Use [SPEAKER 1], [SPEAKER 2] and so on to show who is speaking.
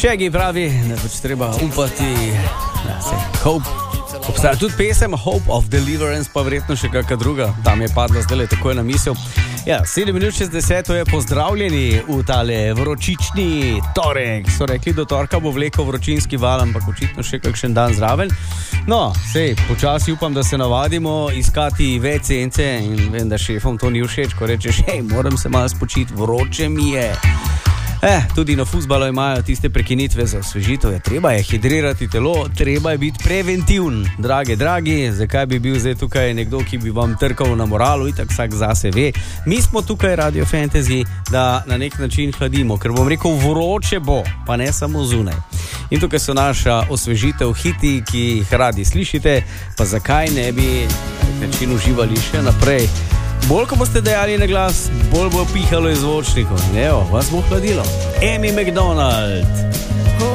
[SPEAKER 1] Shaggy pravi, da pač treba upati, da se hope. Obstaja tudi pesem Hope of Deliverance, pa verjetno še kakšna druga. Tam je padla zdaj takoj na misel. Ja, 7:60 je pozdravljeni v tale vročični torek. So rekli, do torka bo vlekel vročinski val, ampak očitno še kakšen dan zraven. No, sej, počasi upam, da se navadimo iskati več sence in vem, da šefom to ni všeč, ko rečeš, hej, moram se malo spočiti, vroče mi je. Tudi na fuzbalu imajo tiste prekinitve za osvežitev. Treba je hidrirati telo, treba je biti preventiven. Dragi, zakaj bi bil zdaj tukaj nekdo, ki bi vam trkal na moralu, itak vsak zase ve. Mi smo tukaj Radio Fantasy, da na nek način hladimo, ker bom rekel, vroče bo, pa ne samo zunaj. In tukaj so naša osvežitev, hiti, ki jih radi slišite, pa zakaj ne bi na nek način uživali še naprej. Bolj, ko boste dejali na glas, bolj bo pihalo iz zvočnikov. Evo, vas bo hladilo. Amy McDonald.